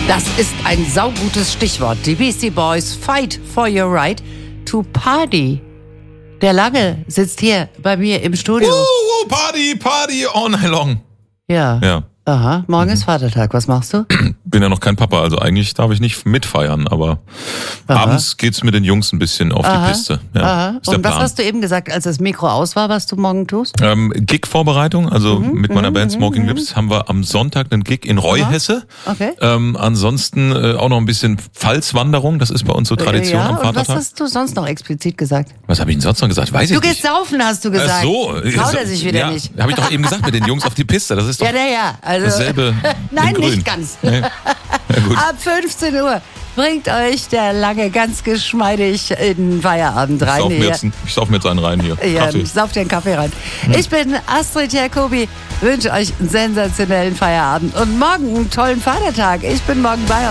Das ist ein saugutes Stichwort. Die Beastie Boys fight for your right to party. Der Lange sitzt hier bei mir im Studio. Party all night long. Ja. Aha, morgen ist Vatertag. Was machst du? Bin ja noch kein Papa, also eigentlich darf ich nicht mitfeiern, aber abends geht's mit den Jungs ein bisschen auf die Piste. Ja, ist der Und was Plan. hast du eben gesagt, als das Mikro aus war, was du morgen tust? Gig-Vorbereitung, also mit meiner Band Smoking Lips haben wir am Sonntag einen Gig in Reuhesse. Okay. Ansonsten auch noch ein bisschen Pfalzwanderung, das ist bei uns so Tradition am Und Vatertag. was hast du sonst noch explizit gesagt? Was habe ich denn sonst noch gesagt? Weiß ich Du nicht. gehst saufen, hast du gesagt. Ach so. Traut er sich wieder ja, nicht. Habe ich doch eben gesagt, mit den Jungs auf die Piste. Das ist doch Ja. Also, dasselbe. Nein, in Grün. nicht ganz. Nee. Ja, gut. Ab 15 Uhr bringt euch der Lange ganz geschmeidig in den Feierabend rein. Ich sauf mir jetzt einen rein hier. Ja, Kaffee. sauf dir einen Kaffee rein. Ich bin Astrid Jacobi, wünsche euch einen sensationellen Feierabend und morgen einen tollen Vatertag. Ich bin morgen bei euch.